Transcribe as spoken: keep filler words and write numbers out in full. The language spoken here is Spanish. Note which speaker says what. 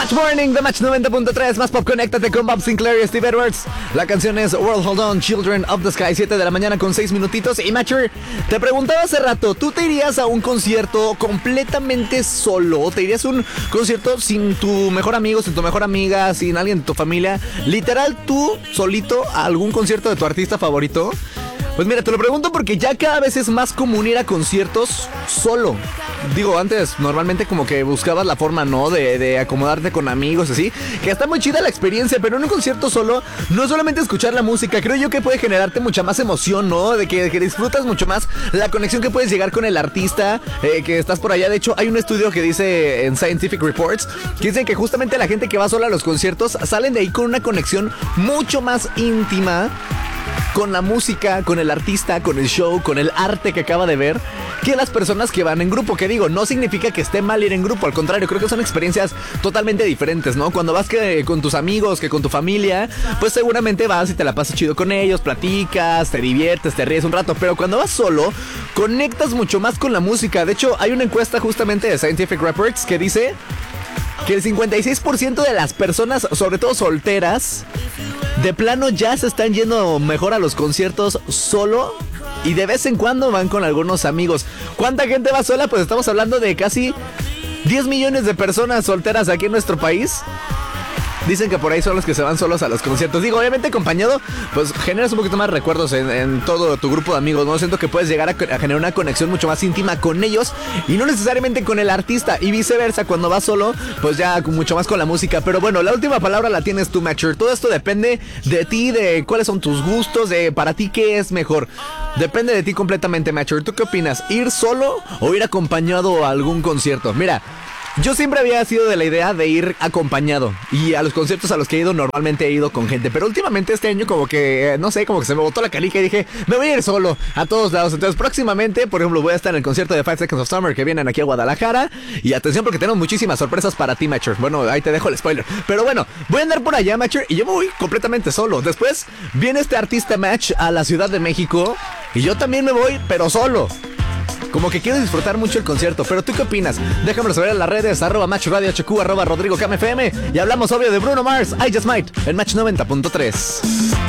Speaker 1: Match Morning de Match noventa punto tres. Más pop, conéctate con Bob Sinclair y Steve Edwards. La canción es World Hold On, Children of the Sky. Siete de la mañana con seis minutitos. Y Matcher, te preguntaba hace rato, ¿tú te irías a un concierto completamente solo? ¿Te irías a un concierto sin tu mejor amigo, sin tu mejor amiga, sin alguien de tu familia? Literal, tú solito a algún concierto de tu artista favorito. Pues mira, te lo pregunto porque ya cada vez es más común ir a conciertos solo. Digo, antes normalmente como que buscabas la forma, ¿no? De, de acomodarte con amigos, así. Que está muy chida la experiencia, pero en un concierto solo no es solamente escuchar la música. Creo yo que puede generarte mucha más emoción, ¿no? De que, de que disfrutas mucho más la conexión que puedes llegar con el artista, eh, que estás por allá. De hecho, hay un estudio que dice en Scientific Reports, que dicen que justamente la gente que va sola a los conciertos salen de ahí con una conexión mucho más íntima con la música, con el artista, con el show, con el arte que acaba de ver, que las personas que van en grupo. Que digo, no significa que esté mal ir en grupo, al contrario, creo que son experiencias totalmente diferentes, ¿no? Cuando vas que con tus amigos, que con tu familia, pues seguramente vas y te la pasas chido con ellos, platicas, te diviertes, te ríes un rato, pero cuando vas solo, conectas mucho más con la música. De hecho, hay una encuesta justamente de Scientific Reports que dice que el cincuenta y seis por ciento de las personas, sobre todo solteras, de plano ya se están yendo mejor a los conciertos solo y de vez en cuando van con algunos amigos. ¿Cuánta gente va sola? Pues estamos hablando de casi diez millones de personas solteras aquí en nuestro país. Dicen que por ahí son los que se van solos a los conciertos. Digo, obviamente acompañado, pues generas un poquito más recuerdos en, en todo tu grupo de amigos, ¿no? Siento que puedes llegar a, a generar una conexión mucho más íntima con ellos y no necesariamente con el artista. Y viceversa, cuando vas solo, pues ya mucho más con la música. Pero bueno, la última palabra la tienes tú, Matcher. Todo esto depende de ti, de cuáles son tus gustos, de para ti qué es mejor. Depende de ti completamente, Matcher. ¿Tú qué opinas? ¿Ir solo o ir acompañado a algún concierto? Mira, yo siempre había sido de la idea de ir acompañado y a los conciertos a los que he ido normalmente he ido con gente, pero últimamente este año como que, no sé, como que se me botó la canica y dije, me voy a ir solo a todos lados. Entonces próximamente, por ejemplo, voy a estar en el concierto de Five Seconds of Summer que vienen aquí a Guadalajara y atención porque tenemos muchísimas sorpresas para ti, Matcher. Bueno, ahí te dejo el spoiler, pero bueno, voy a andar por allá, Matcher, y yo me voy completamente solo. Después viene este artista Match a la Ciudad de México y yo también me voy, pero solo. Como que quiero disfrutar mucho el concierto, pero ¿tú qué opinas? Déjamelo saber en las redes, arroba Match Radio H Q, arroba Rodrigo K M F M, y hablamos obvio de Bruno Mars, I Just Might, en Match noventa punto tres.